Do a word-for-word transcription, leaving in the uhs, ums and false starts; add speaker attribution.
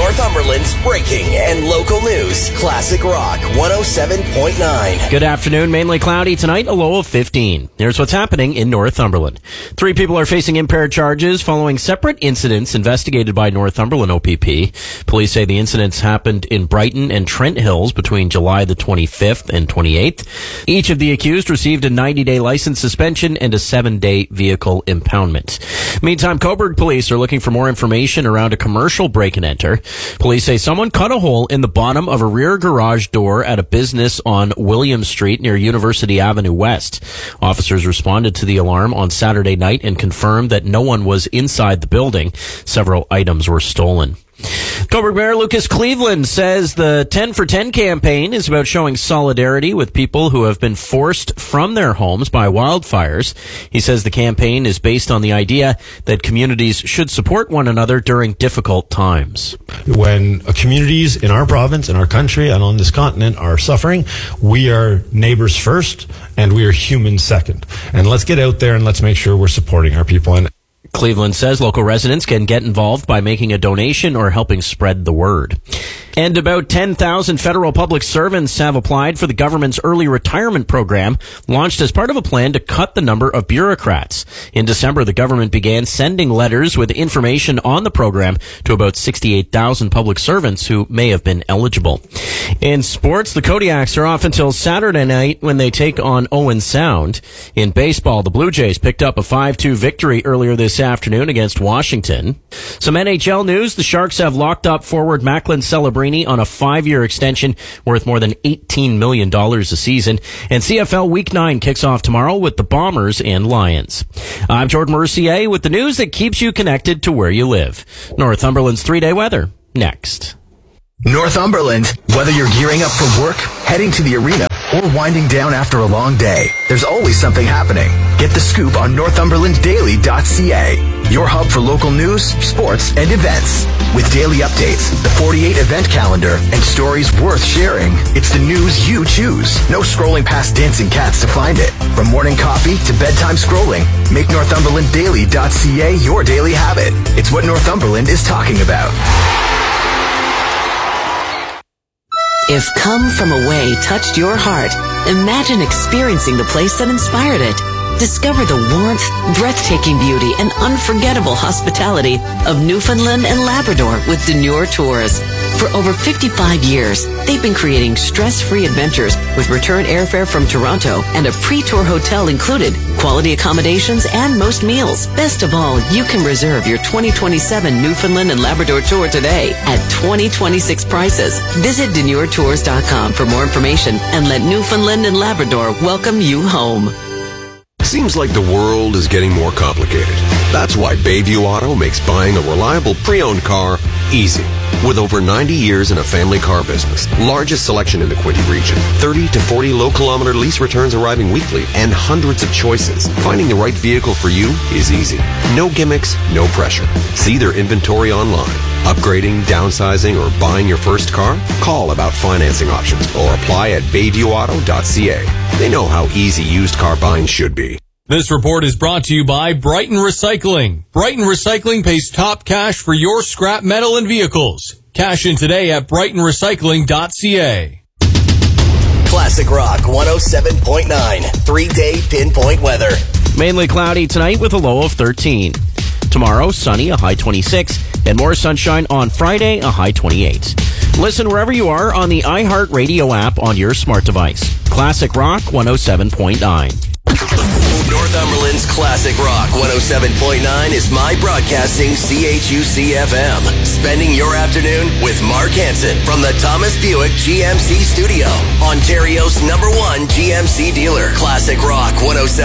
Speaker 1: Northumberland's breaking and local news. Classic Rock one oh seven point nine.
Speaker 2: Good afternoon. Mainly cloudy tonight, a low of fifteen. Here's what's happening in Northumberland. Three people are facing impaired charges following separate incidents investigated by Northumberland O P P. Police say the incidents happened in Brighton and Trent Hills between July the twenty-fifth and twenty-eighth. Each of the accused received a ninety-day license suspension and a seven-day vehicle impoundment. Meantime, Cobourg police are looking for more information around a commercial break and enter. Police say someone cut a hole in the bottom of a rear garage door at a business on William Street near University Avenue West. Officers responded to the alarm on Saturday night and confirmed that no one was inside the building. Several items were stolen. Cobourg Mayor Lucas Cleveland says the ten for ten campaign is about showing solidarity with people who have been forced from their homes by wildfires. He says the campaign is based on the idea that communities should support one another during difficult times.
Speaker 3: When communities in our province, in our country, and on this continent are suffering, we are neighbors first and we are humans second. And let's get out there and let's make sure we're supporting our people. And
Speaker 2: Cleveland says local residents can get involved by making a donation or helping spread the word. And about ten thousand federal public servants have applied for the government's early retirement program, launched as part of a plan to cut the number of bureaucrats. In December, the government began sending letters with information on the program to about sixty-eight thousand public servants who may have been eligible. In sports, the Kodiaks are off until Saturday night when they take on Owen Sound. In baseball, the Blue Jays picked up a five two victory earlier this afternoon against Washington. Some N H L news, the Sharks have locked up forward Macklin Celebrini on a five-year extension worth more than eighteen million dollars a season. And C F L Week nine kicks off tomorrow with the Bombers and Lions. I'm Jordan Mercier with the news that keeps you connected to where you live. Northumberland's three-day weather, next.
Speaker 1: Northumberland, whether you're gearing up for work, heading to the arena, or winding down after a long day, there's always something happening. Get the scoop on northumberland daily dot c a, your hub for local news, sports, and events. With daily updates, the forty-eight event calendar, and stories worth sharing, it's the news you choose. No scrolling past dancing cats to find it. From morning coffee to bedtime scrolling, make northumberland daily dot c a your daily habit. It's what Northumberland is talking about.
Speaker 4: If Come From Away touched your heart, imagine experiencing the place that inspired it. Discover the warmth, breathtaking beauty, and unforgettable hospitality of Newfoundland and Labrador with Denure Tours. For over fifty-five years, they've been creating stress-free adventures with return airfare from Toronto and a pre-tour hotel included, quality accommodations, and most meals. Best of all, you can reserve your twenty twenty-seven Newfoundland and Labrador tour today at twenty twenty-six prices. Visit denure tours dot com for more information and let Newfoundland and Labrador welcome you home.
Speaker 5: Seems like the world is getting more complicated. That's why Bayview Auto makes buying a reliable pre-owned car easy. With over ninety years in a family car business, largest selection in the Quinte region, thirty to forty low-kilometer lease returns arriving weekly, and hundreds of choices, finding the right vehicle for you is easy. No gimmicks, no pressure. See their inventory online. Upgrading, downsizing, or buying your first car? Call about financing options or apply at bayview auto dot c a. They know how easy used car buying should be.
Speaker 6: This report is brought to you by Brighton Recycling. Brighton Recycling pays top cash for your scrap metal and vehicles. Cash in today at brighton recycling dot c a.
Speaker 1: Classic Rock one oh seven point nine. Three-day pinpoint weather.
Speaker 2: Mainly cloudy tonight with a low of thirteen. Tomorrow, sunny, a high twenty-six, and more sunshine on Friday, a high twenty-eight. Listen wherever you are on the iHeartRadio app on your smart device. Classic Rock one oh seven point nine.
Speaker 1: Northumberland's Classic Rock one oh seven point nine is My Broadcasting C H U C F M. Spending your afternoon with Mark Hansen from the Thomas Buick G M C studio. Ontario's number one G M C dealer. Classic Rock one oh seven.